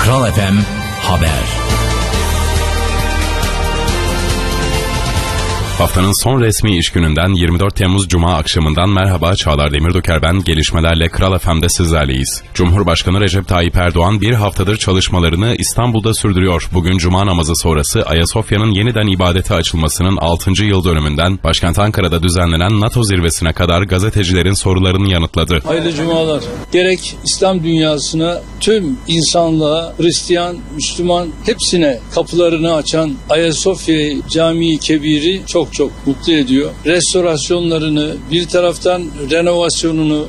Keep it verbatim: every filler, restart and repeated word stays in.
Kral F M Haber. Haftanın son resmi iş gününden yirmi dört Temmuz Cuma akşamından merhaba, Çağlar Demirdoker ben. Gelişmelerle Kral F M'de sizlerleyiz. Cumhurbaşkanı Recep Tayyip Erdoğan bir haftadır çalışmalarını İstanbul'da sürdürüyor. Bugün Cuma namazı sonrası Ayasofya'nın yeniden ibadete açılmasının altıncı yıl dönümünden başkent Ankara'da düzenlenen NATO zirvesine kadar gazetecilerin sorularını yanıtladı. Hayırlı cumalar. Gerek İslam dünyasına, tüm insanlığa, Hristiyan, Müslüman hepsine kapılarını açan Ayasofya Camii Kebir'i çok çok mutlu ediyor. Restorasyonlarını, bir taraftan renovasyonunu,